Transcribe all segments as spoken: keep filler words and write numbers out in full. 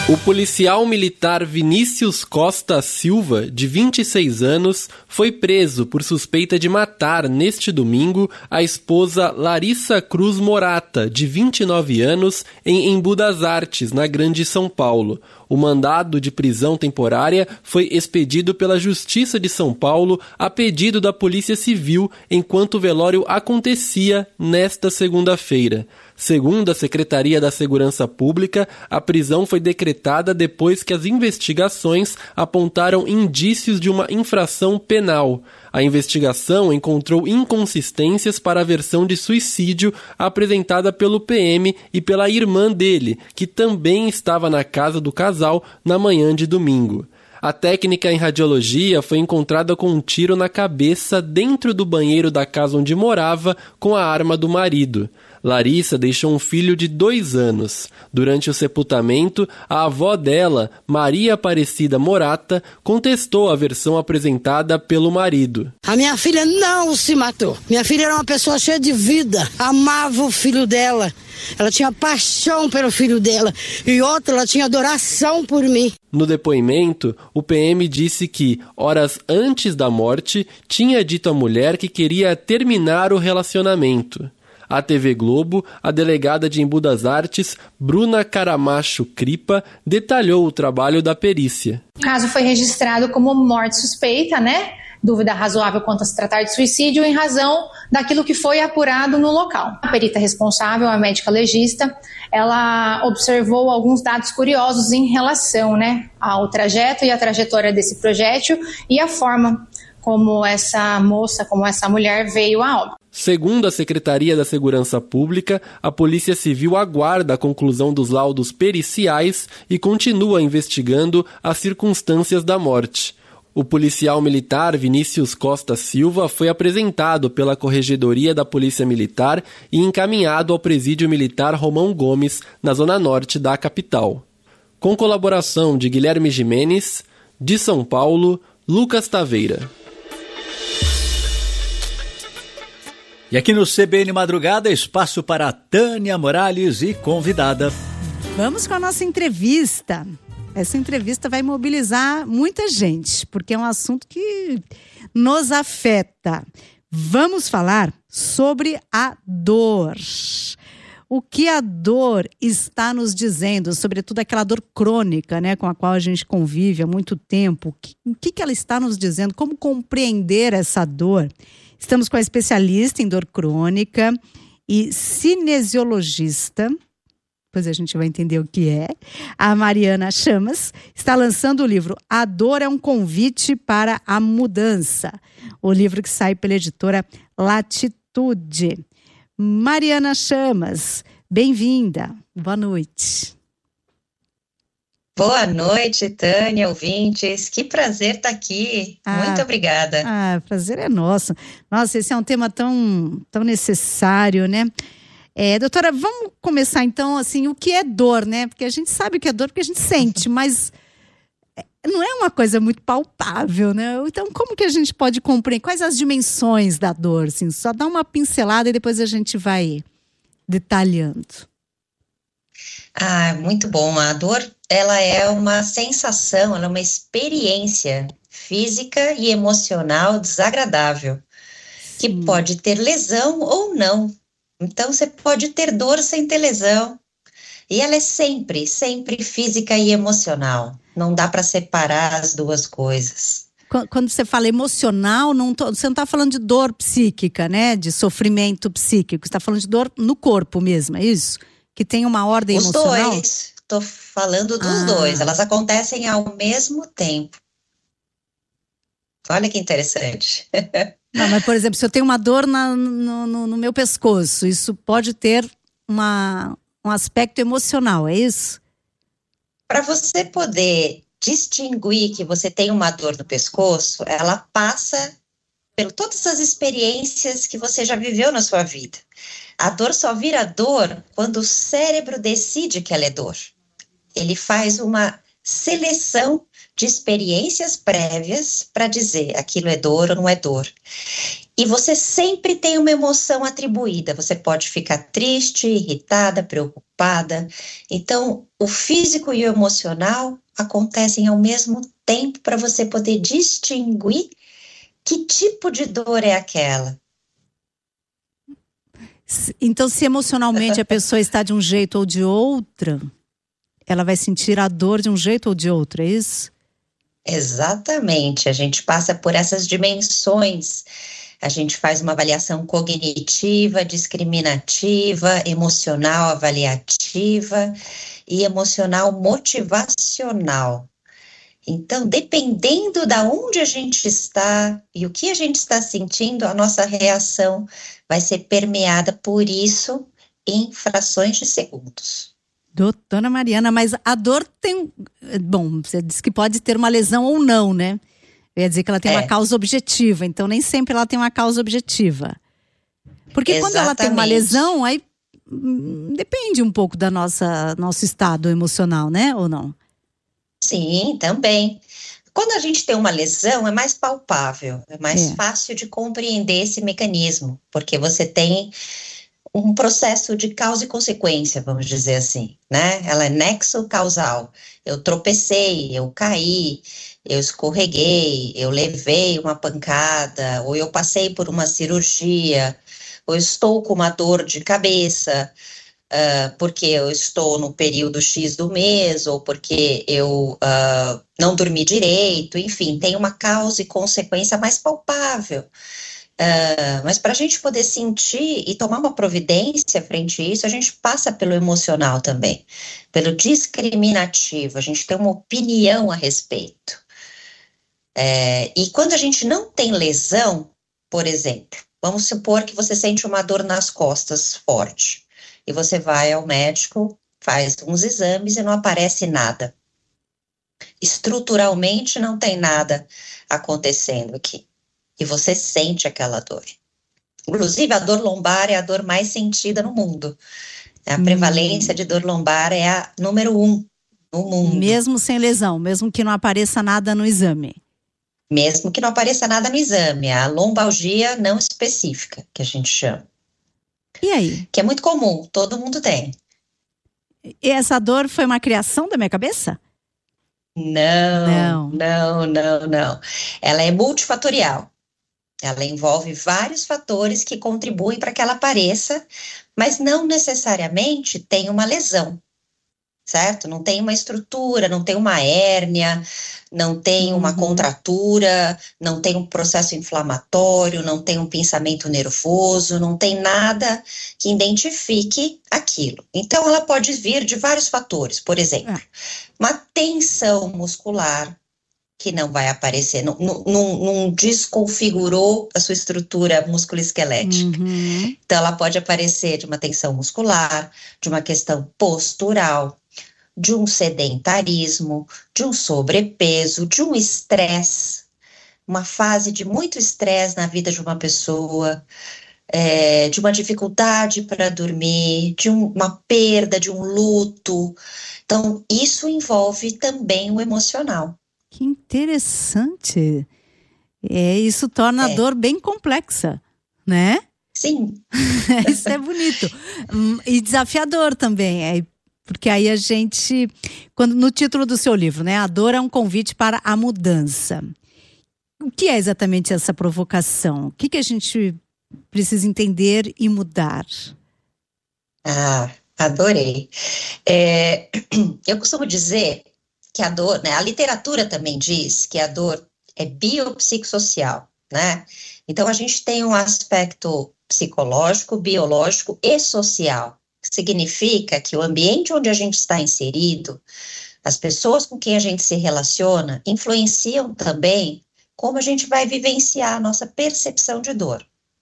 O policial militar Vinícius Costa Silva, de vinte e seis anos, foi preso por suspeita de matar, neste domingo, a esposa Larissa Cruz Morata, de vinte e nove anos, em Embu das Artes, na Grande São Paulo. O mandado de prisão temporária foi expedido pela Justiça de São Paulo a pedido da Polícia Civil enquanto o velório acontecia nesta segunda-feira. Segundo a Secretaria da Segurança Pública, a prisão foi decretada depois que as investigações apontaram indícios de uma infração penal. A investigação encontrou inconsistências para a versão de suicídio apresentada pelo P M e pela irmã dele, que também estava na casa do casal na manhã de domingo. A técnica em radiologia foi encontrada com um tiro na cabeça dentro do banheiro da casa onde morava com a arma do marido. Larissa deixou um filho de dois anos. Durante o sepultamento, a avó dela, Maria Aparecida Morata, contestou a versão apresentada pelo marido. A minha filha não se matou. Minha filha era uma pessoa cheia de vida, amava o filho dela. Ela tinha paixão pelo filho dela. E outra, ela tinha adoração por mim. No depoimento, o P M disse que, horas antes da morte, tinha dito à mulher que queria terminar o relacionamento. À T V Globo, a delegada de Embu das Artes, Bruna Caramacho Cripa, detalhou o trabalho da perícia. O caso foi registrado como morte suspeita, né? Dúvida razoável quanto a se tratar de suicídio em razão daquilo que foi apurado no local. A perita responsável, a médica legista, ela observou alguns dados curiosos em relação, né, ao trajeto e a trajetória desse projétil e a forma como essa moça, como essa mulher veio a óbito. Segundo a Secretaria da Segurança Pública, a Polícia Civil aguarda a conclusão dos laudos periciais e continua investigando as circunstâncias da morte. O policial militar Vinícius Costa Silva foi apresentado pela Corregedoria da Polícia Militar e encaminhado ao Presídio Militar Romão Gomes, na zona norte da capital. Com colaboração de Guilherme Jimenez, de São Paulo, Lucas Taveira. E aqui no C B N Madrugada, espaço para Tânia Morales e convidada. Vamos com a nossa entrevista. Essa entrevista vai mobilizar muita gente, porque é um assunto que nos afeta. Vamos falar sobre a dor. O que a dor está nos dizendo, sobretudo aquela dor crônica, né, com a qual a gente convive há muito tempo. O que, que ela está nos dizendo? Como compreender essa dor? Estamos com a especialista em dor crônica e cinesiologista, depois a gente vai entender o que é, a Mariana Chamas, está lançando o livro A Dor é um Convite para a Mudança, o livro que sai pela editora Latitude. Mariana Chamas, bem-vinda, boa noite. Boa noite, Tânia, ouvintes. Que prazer estar aqui. Ah, muito obrigada. Ah, prazer é nosso. Nossa, esse é um tema tão, tão necessário, né? É, doutora, vamos começar então, assim, o que é dor, né? Porque a gente sabe o que é dor, porque a gente sente, mas não é uma coisa muito palpável, né? Então, como que a gente pode compreender? Quais as dimensões da dor? Assim, só dá uma pincelada e depois a gente vai detalhando. Ah, muito bom. A dor, ela é uma sensação, ela é uma experiência física e emocional desagradável, que Sim. pode ter lesão ou não. Então, você pode ter dor sem ter lesão. E ela é sempre, sempre física e emocional. Não dá para separar as duas coisas. Quando você fala emocional, não tô, você não está falando de dor psíquica, né? De sofrimento psíquico. Você está falando de dor no corpo mesmo, é isso? Que tem uma ordem Os emocional? Os dois, estou falando dos ah. dois, elas acontecem ao mesmo tempo. Olha que interessante. Não, mas, por exemplo, se eu tenho uma dor na, no, no, no meu pescoço, isso pode ter uma, um aspecto emocional, é isso? Para você poder distinguir que você tem uma dor no pescoço, ela passa por todas as experiências que você já viveu na sua vida. A dor só vira dor quando o cérebro decide que ela é dor. Ele faz uma seleção de experiências prévias para dizer aquilo é dor ou não é dor. E você sempre tem uma emoção atribuída. Você pode ficar triste, irritada, preocupada. Então, o físico e o emocional acontecem ao mesmo tempo para você poder distinguir que tipo de dor é aquela. Então, se emocionalmente a pessoa está de um jeito ou de outra, ela vai sentir a dor de um jeito ou de outro, é isso? Exatamente. A gente passa por essas dimensões. A gente faz uma avaliação cognitiva, discriminativa, emocional avaliativa e emocional motivacional. Então, dependendo de onde a gente está e o que a gente está sentindo, a nossa reação vai ser permeada por isso em frações de segundos. Doutora Mariana, mas a dor tem... Bom, você disse que pode ter uma lesão ou não, né? Eu ia dizer que ela tem é. uma causa objetiva, então nem sempre ela tem uma causa objetiva. Porque Exatamente. Quando ela tem uma lesão, aí hum, depende um pouco da nossa nosso estado emocional, né? Ou não? Sim, também. Quando a gente tem uma lesão, é mais palpável, é mais é. fácil de compreender esse mecanismo, porque você tem um processo de causa e consequência, vamos dizer assim, né? Ela é nexo causal. Eu tropecei, eu caí, eu escorreguei, eu levei uma pancada, ou eu passei por uma cirurgia, ou estou com uma dor de cabeça, uh, porque eu estou no período X do mês, ou porque eu uh, não dormi direito, enfim, tem uma causa e consequência mais palpável. Uh, mas para a gente poder sentir e tomar uma providência frente a isso, a gente passa pelo emocional também, pelo discriminativo, a gente tem uma opinião a respeito. É, e quando a gente não tem lesão, por exemplo, vamos supor que você sente uma dor nas costas forte, e você vai ao médico, faz uns exames e não aparece nada. Estruturalmente não tem nada acontecendo aqui. E você sente aquela dor. Inclusive, a dor lombar é a dor mais sentida no mundo. A hum. prevalência de dor lombar é a número um no mundo. Mesmo sem lesão, mesmo que não apareça nada no exame. Mesmo que não apareça nada no exame. A lombalgia não específica, que a gente chama. E aí? Que é muito comum, todo mundo tem. E essa dor foi uma criação da minha cabeça? Não, não, não, não, não. Ela é multifatorial. Ela envolve vários fatores que contribuem para que ela apareça, mas não necessariamente tem uma lesão, certo? Não tem uma estrutura, não tem uma hérnia, não tem uma uhum. contratura, não tem um processo inflamatório, não tem um pensamento nervoso, não tem nada que identifique aquilo. Então, ela pode vir de vários fatores, por exemplo, é. uma tensão muscular, que não vai aparecer, não, não, não desconfigurou a sua estrutura musculoesquelética. Uhum. Então, ela pode aparecer de uma tensão muscular, de uma questão postural, de um sedentarismo, de um sobrepeso, de um estresse, uma fase de muito estresse na vida de uma pessoa, é, de uma dificuldade para dormir, de um, uma perda, de um luto. Então, isso envolve também o emocional. Que interessante. É, isso torna é. a dor bem complexa, né? Sim. Isso é bonito. E desafiador também, é, porque aí a gente, quando, no título do seu livro, né? A dor é um convite para a mudança. O que é exatamente essa provocação? O que, que a gente precisa entender e mudar? Ah, adorei. É, eu costumo dizer que a dor, né, a literatura também diz que a dor é biopsicossocial, né? Então a gente tem um aspecto psicológico, biológico e social, que significa que o ambiente onde a gente está inserido, as pessoas com quem a gente se relaciona, influenciam também como a gente vai vivenciar a nossa percepção de dor.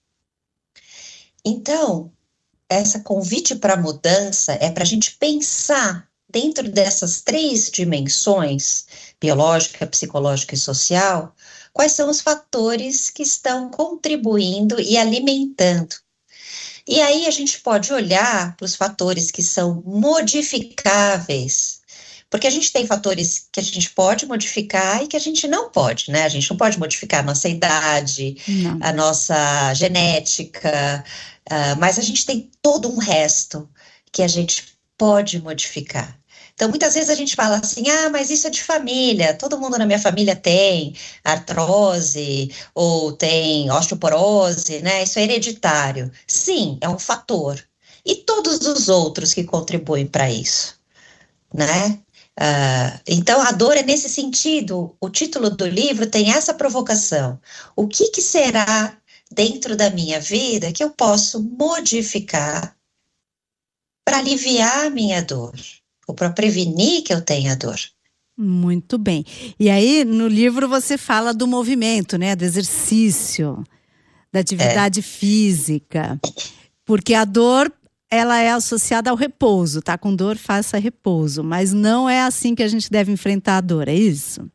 Então, essa convite para mudança é para a gente pensar dentro dessas três dimensões, biológica, psicológica e social, quais são os fatores que estão contribuindo e alimentando. E aí a gente pode olhar para os fatores que são modificáveis, Porque a gente tem fatores que a gente pode modificar e que a gente não pode, né? A gente não pode modificar a nossa idade, Não. a nossa genética, uh, mas a gente tem todo um resto que a gente pode modificar. Então, muitas vezes a gente fala assim, ah, mas isso é de família, todo mundo na minha família tem artrose ou tem osteoporose, né? Isso é hereditário. Sim, é um fator. E todos os outros que contribuem para isso, né? Uh, então, a dor é nesse sentido, o título do livro tem essa provocação. O que, que será dentro da minha vida que eu posso modificar para aliviar a minha dor? Ou para prevenir que eu tenha dor. Muito bem. E aí, no livro você fala do movimento, né? Do exercício, da atividade é. física. Porque a dor, ela é associada ao repouso, tá? Com dor, faça repouso. Mas não é assim que a gente deve enfrentar a dor, é isso?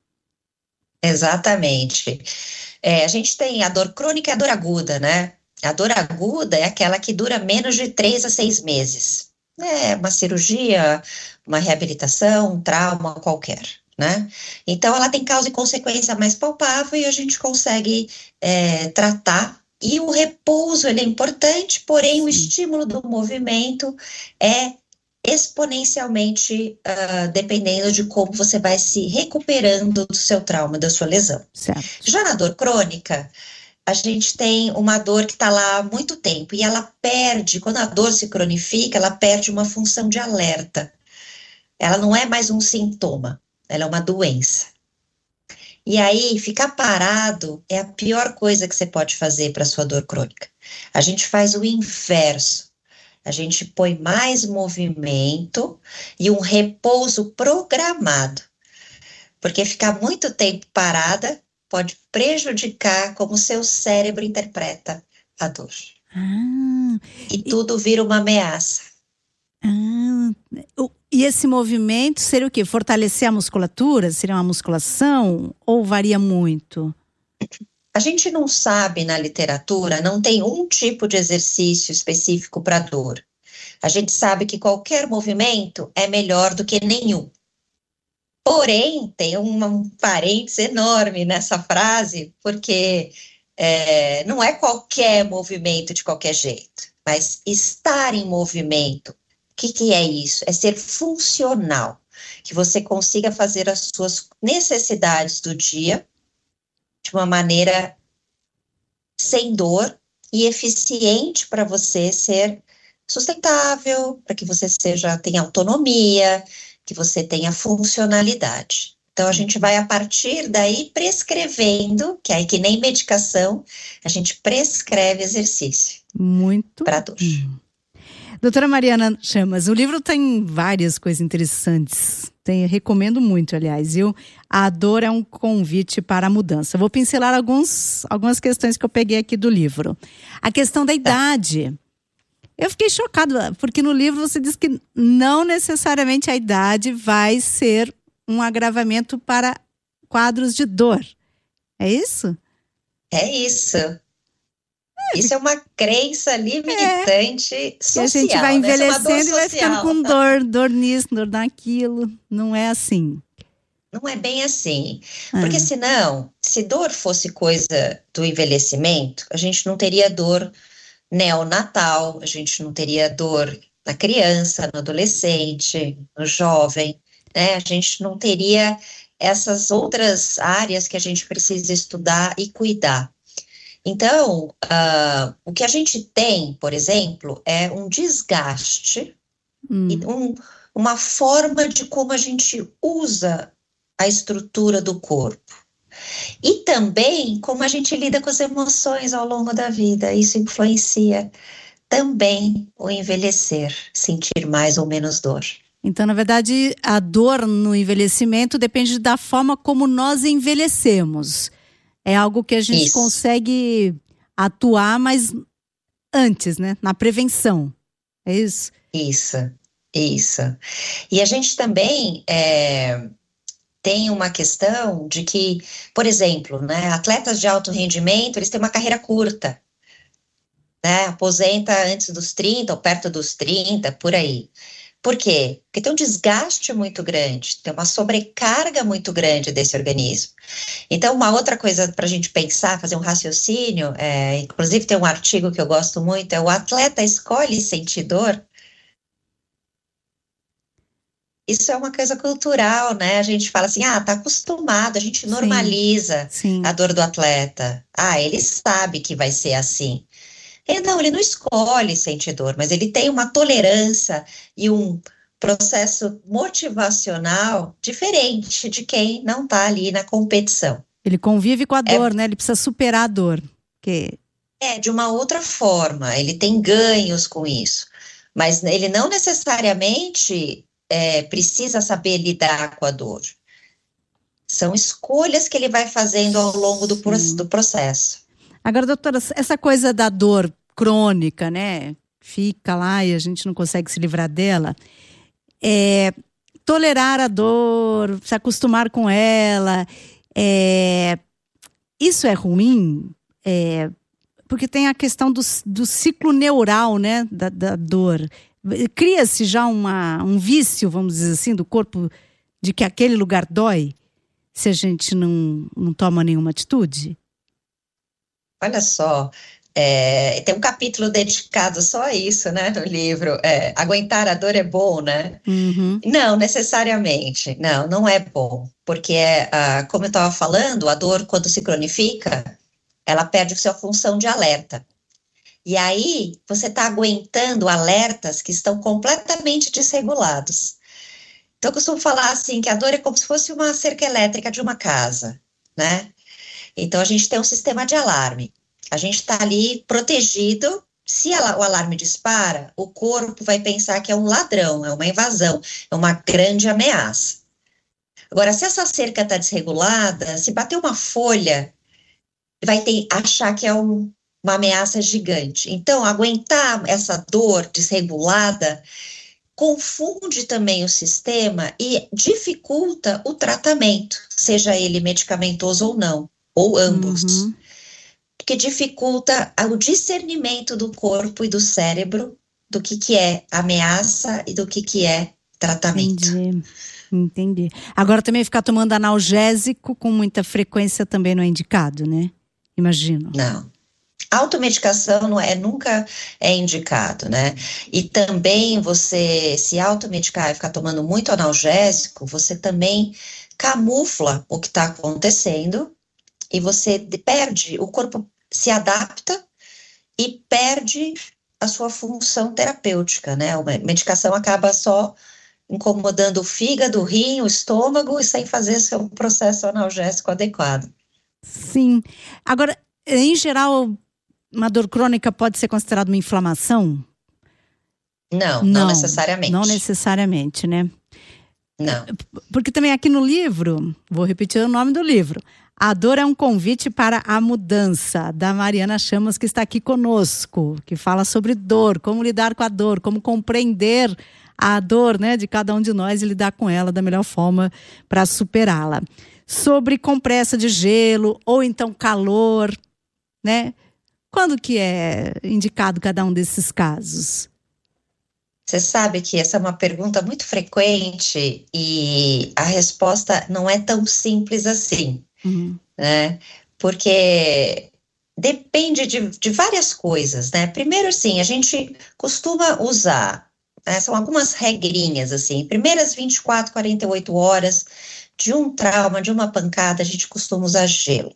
Exatamente. É, a gente tem a dor crônica e a dor aguda, né? A dor aguda é aquela que dura menos de três a seis meses. É uma cirurgia, uma reabilitação, um trauma qualquer, né? Então, ela tem causa e consequência mais palpável e a gente consegue é, tratar. E o repouso, ele é importante, porém o estímulo do movimento é exponencialmente uh, dependendo de como você vai se recuperando do seu trauma, da sua lesão. Certo. Já na dor crônica, a gente tem uma dor que está lá há muito tempo e ela perde, quando a dor se cronifica, ela perde uma função de alerta. Ela não é mais um sintoma, ela é uma doença. E aí, ficar parado é a pior coisa que você pode fazer para a sua dor crônica. A gente faz o inverso. A gente põe mais movimento e um repouso programado. Porque ficar muito tempo parada pode prejudicar como o seu cérebro interpreta a dor. Ah, e, e tudo vira uma ameaça. Ah, e esse movimento seria o quê? Fortalecer a musculatura? Seria uma musculação? Ou varia muito? A gente não sabe na literatura, não tem um tipo de exercício específico para dor. A gente sabe que qualquer movimento é melhor do que nenhum. Porém, tem um, um parênteses enorme nessa frase, porque é, não é qualquer movimento de qualquer jeito, mas estar em movimento. O que, que é isso? É ser funcional, que você consiga fazer as suas necessidades do dia de uma maneira sem dor e eficiente para você ser sustentável, para que você seja, tenha autonomia, que você tenha funcionalidade. Então, a gente vai, a partir daí, prescrevendo, que aí que nem medicação, a gente prescreve exercício. Muito para dor. Hum. Doutora Mariana Chamas, o livro tem várias coisas interessantes. Tem, recomendo muito, aliás. Viu? A dor é um convite para a mudança. Vou pincelar alguns, algumas questões que eu peguei aqui do livro. A questão da idade. Eu fiquei chocada, porque no livro você diz que não necessariamente a idade vai ser um agravamento para quadros de dor. É isso? É isso. Isso é uma crença limitante é, social. Que a gente vai envelhecendo né? e vai ficando com dor, dor nisso, dor naquilo. Não é assim. Não é bem assim. Ah. Porque senão, se dor fosse coisa do envelhecimento, a gente não teria dor neonatal, a gente não teria dor na criança, no adolescente, no jovem, né? A gente não teria essas outras áreas que a gente precisa estudar e cuidar. Então, uh, o que a gente tem, por exemplo, é um desgaste, hum. e um, uma forma de como a gente usa a estrutura do corpo. E também como a gente lida com as emoções ao longo da vida. Isso influencia também o envelhecer, sentir mais ou menos dor. Então, na verdade, a dor no envelhecimento depende da forma como nós envelhecemos. É algo que a gente Isso. consegue atuar, mas antes, né? Na prevenção. É isso? Isso, isso. E a gente também é, tem uma questão de que, por exemplo, né, atletas de alto rendimento, eles têm uma carreira curta. Né? Aposenta antes dos trinta ou perto dos trinta, por aí. Por quê? Porque tem um desgaste muito grande, tem uma sobrecarga muito grande desse organismo. Então, uma outra coisa para a gente pensar, fazer um raciocínio, é, inclusive tem um artigo que eu gosto muito, é o atleta escolhe sentir dor. Isso é uma coisa cultural, né? A gente fala assim, ah, tá acostumado, a gente normaliza Sim, sim. a dor do atleta. Ah, ele sabe que vai ser assim. E não, ele não escolhe sentir dor, mas ele tem uma tolerância e um processo motivacional diferente de quem não tá ali na competição. Ele convive com a É- dor, né? Ele precisa superar a dor. Que... É, de uma outra forma, ele tem ganhos com isso, mas ele não necessariamente é, precisa saber lidar com a dor. São escolhas que ele vai fazendo ao longo do, pro- Sim. do processo. Agora, doutora, essa coisa da dor crônica, né? Fica lá e a gente não consegue se livrar dela. É, tolerar a dor, se acostumar com ela, é, isso é ruim? É, porque tem a questão do, do ciclo neural, né? Da, da dor. Cria-se já uma, um vício, vamos dizer assim, do corpo de que aquele lugar dói se a gente não, não toma nenhuma atitude? Olha só, é, tem um capítulo dedicado só a isso, né, no livro. É, aguentar a dor é bom, né? Uhum. Não, necessariamente. Não, não é bom. Porque, é, ah, como eu estava falando, a dor, quando se cronifica, ela perde sua função de alerta. E aí, você está aguentando alertas que estão completamente desregulados. Então, eu costumo falar assim, que a dor é como se fosse uma cerca elétrica de uma casa, né? Então, a gente tem um sistema de alarme. A gente está ali protegido. Se a- o alarme dispara, o corpo vai pensar que é um ladrão, é uma invasão, é uma grande ameaça. Agora, se essa cerca está desregulada, se bater uma folha, vai ter, achar que é um- uma ameaça gigante. Então, aguentar essa dor desregulada confunde também o sistema e dificulta o tratamento, seja ele medicamentoso ou não, ou ambos. Uhum. Que dificulta o discernimento do corpo e do cérebro do que, que é ameaça e do que, que é tratamento. Entendi, entendi. Agora também ficar tomando analgésico com muita frequência também não é indicado, né? Imagino. Não. Automedicação não é, nunca é indicado, né? E também você se automedicar e ficar tomando muito analgésico, você também camufla o que está acontecendo e você de- perde, o corpo se adapta e perde a sua função terapêutica, né? A medicação acaba só incomodando o fígado, o rim, o estômago e sem fazer seu processo analgésico adequado. Sim. Agora, em geral, uma dor crônica pode ser considerada uma inflamação? Não, não, necessariamente. Não necessariamente, né? Não. Porque também aqui no livro, vou repetir o nome do livro, A Dor é um Convite para a Mudança, da Mariana Chamas, que está aqui conosco, que fala sobre dor, como lidar com a dor, como compreender a dor, né, de cada um de nós e lidar com ela da melhor forma para superá-la. Sobre compressa de gelo ou então calor, né? Quando que é indicado cada um desses casos? Você sabe que essa é uma pergunta muito frequente e a resposta não é tão simples assim, Uhum. né? Porque depende de, de várias coisas, né? Primeiro, assim, a gente costuma usar, né, são algumas regrinhas, assim, primeiras vinte e quatro, quarenta e oito horas de um trauma, de uma pancada, a gente costuma usar gelo.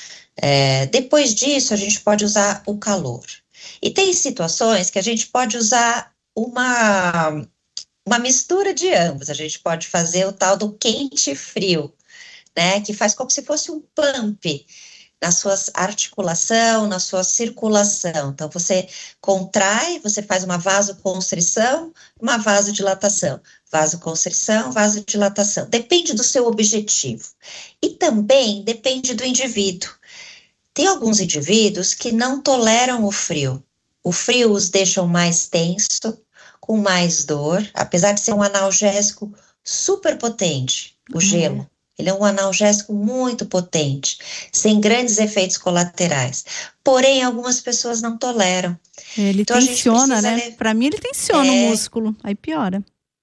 É, depois disso, a gente pode usar o calor. E tem situações que a gente pode usar uma, uma mistura de ambos. A gente pode fazer o tal do quente e frio, né? Que faz como se fosse um pump na sua articulação, na sua circulação. Então, você contrai, você faz uma vasoconstrição, uma vasodilatação. Vasoconstrição, vasodilatação. Depende do seu objetivo. E também depende do indivíduo. Tem alguns indivíduos que não toleram o frio. O frio os deixa mais tenso, com mais dor, apesar de ser um analgésico super potente, o Uhum. gelo. Ele é um analgésico muito potente, sem grandes efeitos colaterais. Porém, algumas pessoas não toleram. Ele Então, a gente tensiona, precisa né? ler- Para mim, ele tensiona É. o músculo, aí piora.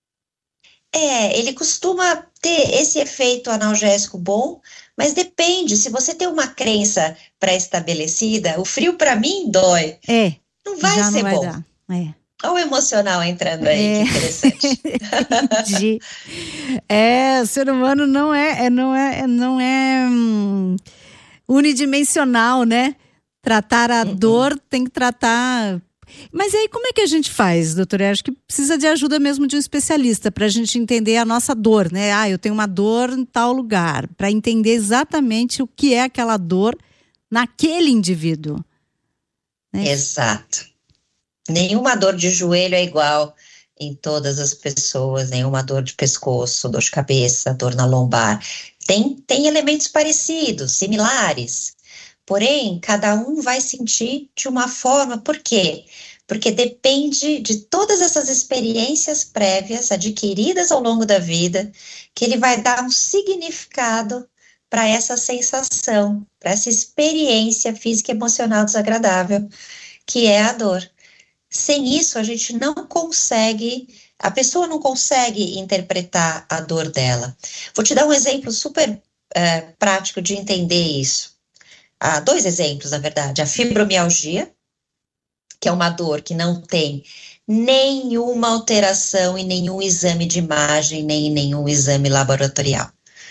É, ele costuma ter esse efeito analgésico bom, mas depende, se você tem uma crença pré-estabelecida, o frio para mim dói. É, não vai já ser não vai bom. dar. É. Olha o emocional entrando aí, É. que interessante. Entendi. É, o ser humano não é, é, não é, não é hum, unidimensional, né? Tratar a Uhum. dor tem que tratar... Mas aí como é que a gente faz, doutora? Eu acho que precisa de ajuda mesmo de um especialista para a gente entender a nossa dor, né? Ah, eu tenho uma dor em tal lugar, para entender exatamente o que é aquela dor naquele indivíduo. Né? Exato. Nenhuma dor de joelho é igual em todas as pessoas, nenhuma dor de pescoço, dor de cabeça, dor na lombar. Tem, tem elementos parecidos, similares. Porém, cada um vai sentir de uma forma. Por quê? Porque depende de todas essas experiências prévias adquiridas ao longo da vida, que ele vai dar um significado para essa sensação, para essa experiência física e emocional desagradável, que é a dor. Sem isso, a gente não consegue, a pessoa não consegue interpretar a dor dela. Vou te dar um exemplo super é, prático de entender isso. Ah, dois exemplos, na verdade. A fibromialgia, que é uma dor que não tem nenhuma alteração em nenhum exame de imagem, nem em nenhum exame laboratorial.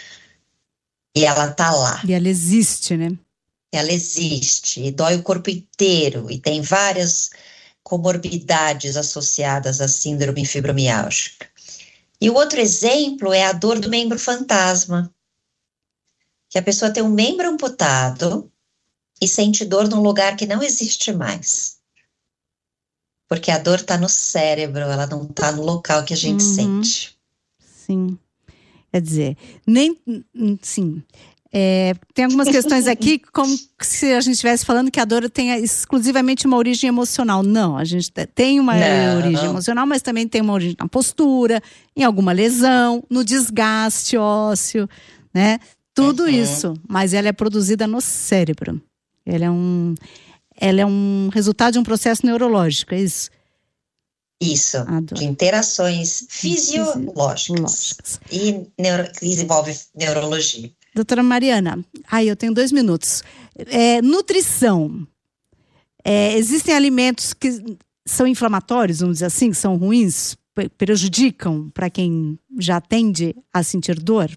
E ela tá lá. E ela existe, né? Ela existe, e dói o corpo inteiro, e tem várias comorbidades associadas à síndrome fibromialgica. E o outro exemplo é a dor do membro fantasma, que a pessoa tem um membro amputado e sente dor num lugar que não existe mais. Porque a dor está no cérebro, ela não está no local que a gente Uhum. sente. Sim. Quer dizer, nem... Sim. É, tem algumas questões aqui, como se a gente estivesse falando que a dor tenha exclusivamente uma origem emocional. Não, a gente tem uma Não. origem emocional, mas também tem uma origem na postura, em alguma lesão, no desgaste ósseo, né? Tudo Uhum. isso, mas ela é produzida no cérebro. Ela é um, ela é um resultado de um processo neurológico, é isso? Isso, A dor. de interações fisiológicas Fisiológicas. e neuro, que envolve neurologia. Doutora Mariana, ai, eu tenho dois minutos. É, nutrição. É, existem alimentos que são inflamatórios, vamos dizer assim, que são ruins, pre- prejudicam para quem já tende a sentir dor?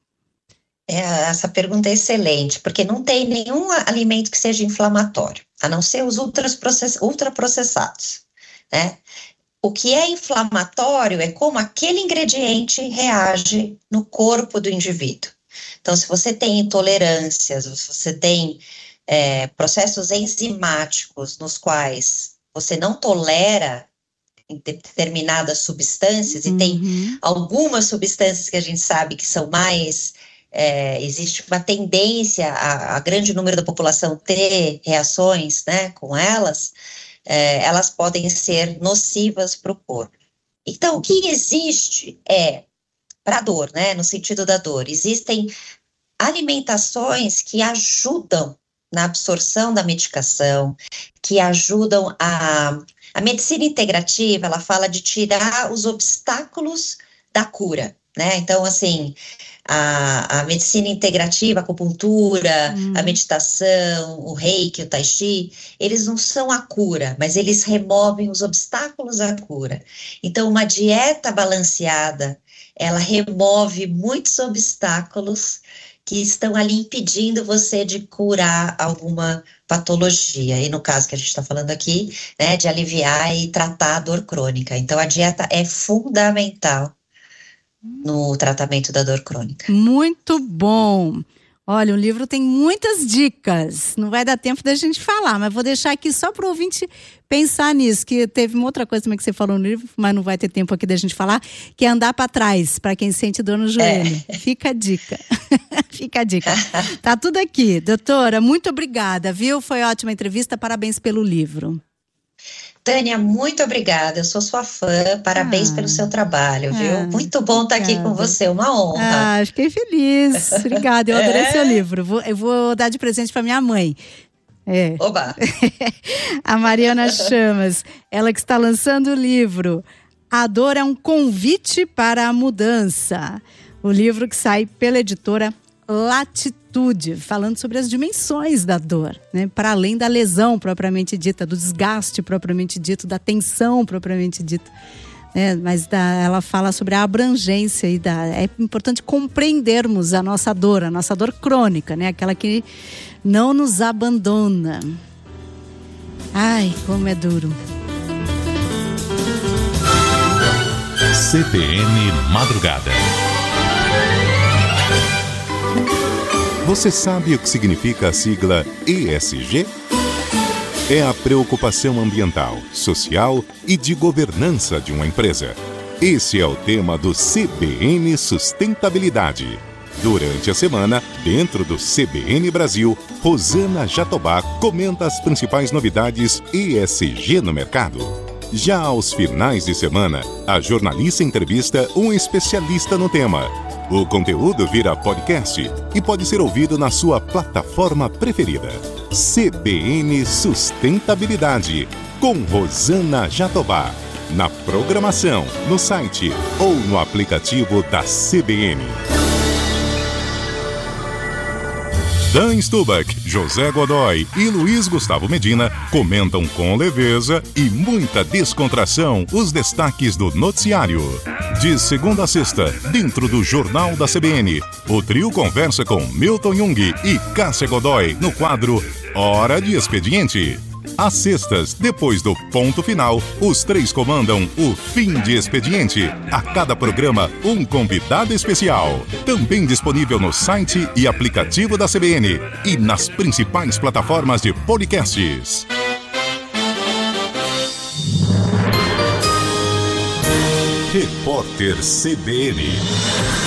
É, essa pergunta é excelente, porque não tem nenhum alimento que seja inflamatório, a não ser os ultraprocess- ultraprocessados, né? O que é inflamatório é como aquele ingrediente reage no corpo do indivíduo. Então, se você tem intolerâncias, se você tem é, processos enzimáticos nos quais você não tolera determinadas substâncias, e tem Uhum. algumas substâncias que a gente sabe que são mais... É, existe uma tendência a, a grande número da população ter reações, né, com elas, é, elas podem ser nocivas para o corpo. Então, o que existe é, para a dor, né, no sentido da dor, existem alimentações que ajudam na absorção da medicação, que ajudam a... A medicina integrativa, ela fala de tirar os obstáculos da cura, né? Então, assim, a, a medicina integrativa, a acupuntura, Uhum. a meditação, o reiki, o tai chi, eles não são a cura, mas eles removem os obstáculos à cura. Então, uma dieta balanceada, ela remove muitos obstáculos que estão ali impedindo você de curar alguma patologia, e no caso que a gente está falando aqui, né, de aliviar e tratar a dor crônica. Então, a dieta é fundamental no tratamento da dor crônica. Muito bom. Olha, o livro tem muitas dicas. Não vai dar tempo da gente falar, mas vou deixar aqui só para o ouvinte pensar nisso, que teve uma outra coisa também que você falou no livro, mas não vai ter tempo aqui da gente falar, que é andar para trás, para quem sente dor no joelho. É. Fica a dica. Fica a dica. Tá tudo aqui. Doutora, muito obrigada, viu? Foi ótima entrevista. Parabéns pelo livro. Tânia, muito obrigada, eu sou sua fã, parabéns ah, pelo seu trabalho, viu? Ah, muito bom estar aqui com você, uma honra. Ah, fiquei feliz, obrigada, eu adorei é. seu livro, vou, eu vou dar de presente para minha mãe. É. Oba! A Mariana Chamas, ela que está lançando o livro A Dor é um convite para a mudança. O livro que sai pela editora Latitude, falando sobre as dimensões da dor, né? Para além da lesão propriamente dita, do desgaste propriamente dito, da tensão propriamente dita. É, mas da, ela fala sobre a abrangência e da, é importante compreendermos a nossa dor, a nossa dor crônica, né? Aquela que não nos abandona. Ai, como é duro. C B N Madrugada. Você sabe o que significa a sigla E S G? É a preocupação ambiental, social e de governança de uma empresa. Esse é o tema do C B N Sustentabilidade. Durante a semana, dentro do C B N Brasil, Rosana Jatobá comenta as principais novidades E S G no mercado. Já aos finais de semana, a jornalista entrevista um especialista no tema. O conteúdo vira podcast e pode ser ouvido na sua plataforma preferida. C B N Sustentabilidade, com Rosana Jatobá. Na programação, no site ou no aplicativo da C B N. Dan Stubach, José Godoy e Luiz Gustavo Medina comentam com leveza e muita descontração os destaques do noticiário. De segunda a sexta, dentro do Jornal da C B N, o trio conversa com Milton Jung e Cássia Godoy no quadro Hora de Expediente. Às sextas, depois do ponto final, os três comandam o Fim de Expediente. A cada programa, um convidado especial. Também disponível no site e aplicativo da C B N e nas principais plataformas de podcasts. Repórter C B N.